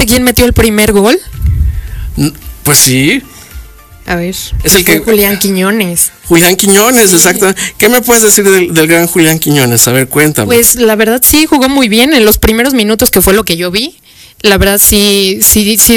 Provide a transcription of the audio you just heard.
¿Supiste quién metió el primer gol? Pues sí. A ver. Es el que... Julián Quiñones. Julián Quiñones, sí. Exacto. ¿Qué me puedes decir del gran Julián Quiñones? A ver, cuéntame. Pues la verdad sí, jugó muy bien en los primeros minutos, que fue lo que yo vi. La verdad sí